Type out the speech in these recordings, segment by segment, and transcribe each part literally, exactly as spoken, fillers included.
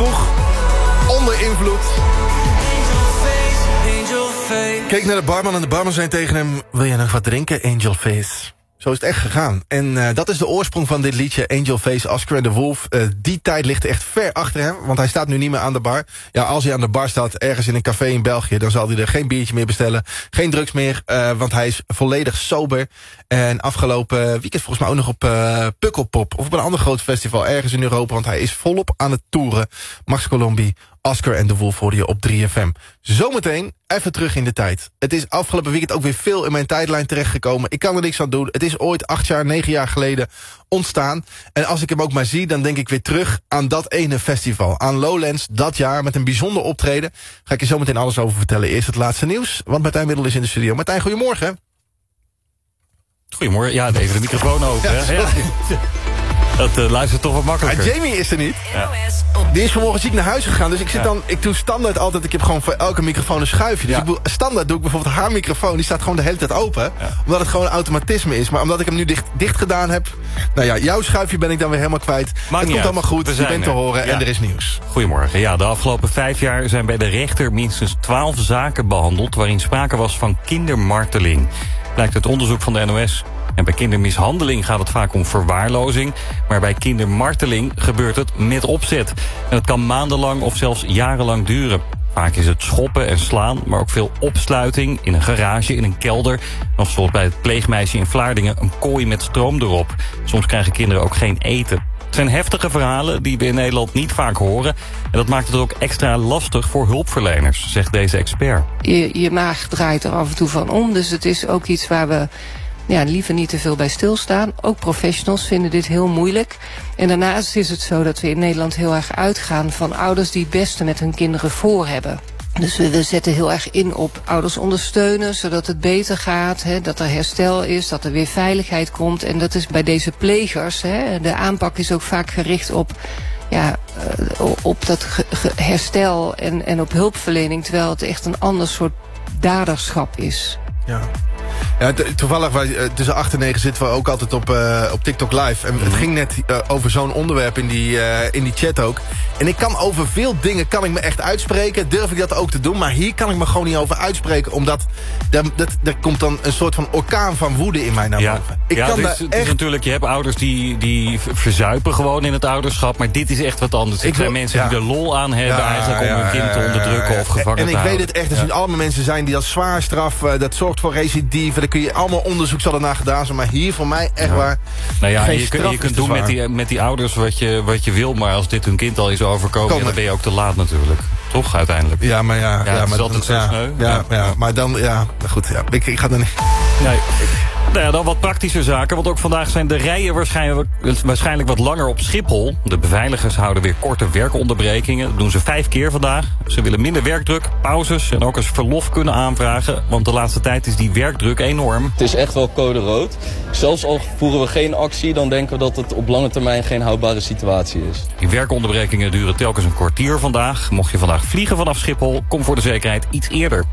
kroeg. Onder invloed. Keek naar de barman en de barman zei tegen hem... Wil jij nog wat drinken, Angel Face? Zo is het echt gegaan. En uh, dat is de oorsprong van dit liedje, Angel Face, Oscar and the Wolf. Uh, die tijd ligt echt ver achter hem, want hij staat nu niet meer aan de bar. Ja, als hij aan de bar staat, ergens in een café in België... dan zal hij er geen biertje meer bestellen, geen drugs meer... Uh, want hij is volledig sober. En afgelopen weekend volgens mij ook nog op uh, Pukkelpop... of op een ander groot festival ergens in Europa... want hij is volop aan het toeren. Max Colombi, Oscar and the Wolf hoorde je op drie F M. Zometeen even terug in de tijd. Het is afgelopen weekend ook weer veel in mijn tijdlijn terechtgekomen. Ik kan er niks aan doen. Het is ooit acht jaar, negen jaar geleden ontstaan. En als ik hem ook maar zie, dan denk ik weer terug aan dat ene festival. Aan Lowlands, dat jaar, met een bijzonder optreden. Ga ik je zo meteen alles over vertellen. Eerst het laatste nieuws, want Martijn Middel is in de studio. Martijn, goedemorgen. Goedemorgen. Ja, even de microfoon open. Ja, hè? Ja. Dat uh, luistert toch wat makkelijker. Ah, Jamie is er niet. Ja. Die is vanmorgen ziek naar huis gegaan. Dus ik zit ja. dan, ik doe standaard altijd, ik heb gewoon voor elke microfoon een schuifje. Dus ja. ik doe, standaard doe ik bijvoorbeeld haar microfoon. Die staat gewoon de hele tijd open. Ja. Omdat het gewoon een automatisme is. Maar omdat ik hem nu dicht, dicht gedaan heb. Nou ja, jouw schuifje ben ik dan weer helemaal kwijt. Maakt het komt uit. Allemaal goed. Je bent te horen ja. en er is nieuws. Goedemorgen. Ja, de afgelopen vijf jaar zijn bij de rechter minstens twaalf zaken behandeld waarin sprake was van kindermarteling. Blijkt uit onderzoek van de N O S. En bij kindermishandeling gaat het vaak om verwaarlozing. Maar bij kindermarteling gebeurt het met opzet. En het kan maandenlang of zelfs jarenlang duren. Vaak is het schoppen en slaan, maar ook veel opsluiting in een garage, in een kelder. Of zoals bij het pleegmeisje in Vlaardingen een kooi met stroom erop. Soms krijgen kinderen ook geen eten. Het zijn heftige verhalen die we in Nederland niet vaak horen. En dat maakt het ook extra lastig voor hulpverleners, zegt deze expert. Je, je maag draait er af en toe van om, dus het is ook iets waar we... ja, liever niet te veel bij stilstaan. Ook professionals vinden dit heel moeilijk. En daarnaast is het zo dat we in Nederland heel erg uitgaan van ouders die het beste met hun kinderen voor hebben. Dus we, we zetten heel erg in op ouders ondersteunen, zodat het beter gaat, hè, dat er herstel is, dat er weer veiligheid komt. En dat is bij deze plegers, hè, de aanpak is ook vaak gericht op... ja, uh, op dat ge- ge- herstel en, en op hulpverlening, terwijl het echt een ander soort daderschap is. Ja. Ja, t- toevallig, wij, uh, tussen acht en negen zitten we ook altijd op, uh, op TikTok Live. En mm-hmm. het ging net uh, over zo'n onderwerp in die, uh, in die chat ook. En ik kan over veel dingen kan ik me echt uitspreken. Durf ik dat ook te doen. Maar hier kan ik me gewoon niet over uitspreken. Omdat er, dat, er komt dan een soort van orkaan van woede in mij naar ja. boven. Ik ja, kan dus, daar het echt... is natuurlijk, je hebt ouders die, die verzuipen gewoon in het ouderschap. Maar dit is echt wat anders. Het zijn mensen ja. die er lol aan hebben ja, eigenlijk om ja, hun kind te onderdrukken of gevangen en te ik houden. weet het echt, er zijn ja. allemaal mensen zijn die dat zwaar straffen. Dat zorgt voor recidieven. Daar kun je allemaal onderzoek zal ernaar gedaan zijn. Maar hier voor mij echt ja. waar. Nou ja, geen je, kun, je kunt doen met die, met die ouders wat je, wat je wil. Maar als dit hun kind al is overkomen, ja, dan ben je ook te laat natuurlijk. Toch, uiteindelijk. Ja, maar ja. ja, ja het maar is altijd zo ja, sneu. Ja, ja. ja, maar dan, ja, goed. Ja, ik, ik ga er niet... Nee. Nou ja, dan wat praktische zaken. Want ook vandaag zijn de rijen waarschijnlijk, waarschijnlijk wat langer op Schiphol. De beveiligers houden weer korte werkonderbrekingen. Dat doen ze vijf keer vandaag. Ze willen minder werkdruk, pauzes en ook eens verlof kunnen aanvragen. Want de laatste tijd is die werkdruk enorm. Het is echt wel code rood. Zelfs al voeren we geen actie, dan denken we dat het op lange termijn geen houdbare situatie is. Die werkonderbrekingen duren telkens een kwartier vandaag. Mocht je vandaag vliegen vanaf Schiphol, kom voor de zekerheid iets eerder.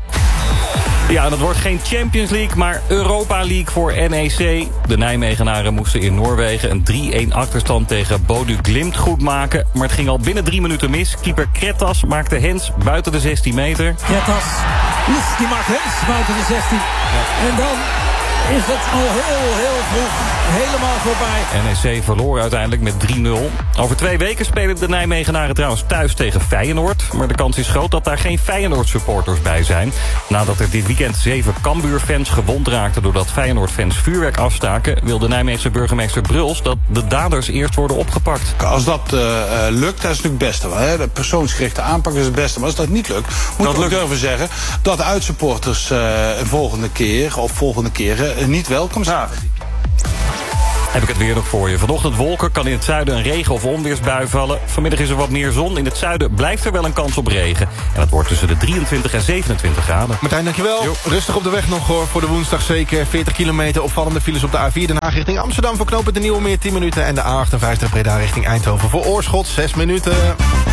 Ja, en het wordt geen Champions League, maar Europa League voor N E C. De Nijmegenaren moesten in Noorwegen een drie-een achterstand tegen Bodø Glimt goed maken. Maar het ging al binnen drie minuten mis. Keeper Krettas maakte hens buiten de zestien meter. Krettas, oef, die maakt hens buiten de zestien. Ja. En dan is het al heel, heel vroeg helemaal voorbij. N E C verloor uiteindelijk met drie nul. Over twee weken spelen de Nijmegenaren trouwens thuis tegen Feyenoord. Maar de kans is groot dat daar geen Feyenoord-supporters bij zijn. Nadat er dit weekend zeven Cambuur-fans gewond raakten doordat Feyenoord-fans vuurwerk afstaken, wil de Nijmeegse burgemeester Bruls dat de daders eerst worden opgepakt. Als dat uh, lukt, dat is natuurlijk het beste. Hè? De persoonsgerichte aanpak is het beste. Maar als dat niet lukt, moet je ook durven zeggen dat de uitsupporters uh, een volgende keer of volgende keren niet welkom zijn. Heb ik het weer nog voor je. Vanochtend wolken, kan in het zuiden een regen- of onweersbui vallen. Vanmiddag is er wat meer zon. In het zuiden blijft er wel een kans op regen. En het wordt tussen de drieëntwintig en zevenentwintig graden. Martijn, dankjewel. Jo. Rustig op de weg nog hoor, voor de woensdag zeker. veertig kilometer opvallende files op de A vier Den Haag richting Amsterdam. Voor knopen de Nieuwe Meer tien minuten. En de A achtenvijftig Breda richting Eindhoven voor Oorschot zes minuten.